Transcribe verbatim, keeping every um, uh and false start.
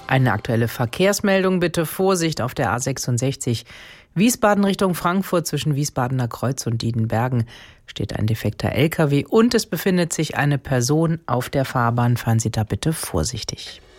Eine aktuelle Verkehrsmeldung bitte. Vorsicht auf der A sechsundsechzig Wiesbaden Richtung Frankfurt zwischen Wiesbadener Kreuz und Diedenbergen steht ein defekter L K W und es befindet sich eine Person auf der Fahrbahn. Fahren Sie da bitte vorsichtig.